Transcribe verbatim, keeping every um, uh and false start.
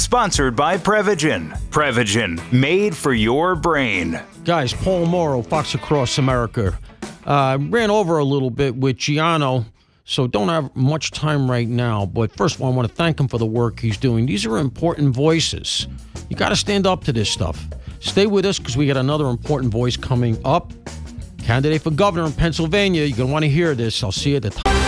Sponsored by Prevagen. Prevagen, made for your brain. Guys, Paul Morrow, Fox Across America. I uh, ran over a little bit with Giano, so don't have much time right now. But first of all, I want to thank him for the work he's doing. These are important voices. You got to stand up to this stuff. Stay with us because we got another important voice coming up. Candidate for governor in Pennsylvania. You're going to want to hear this. I'll see you at the top.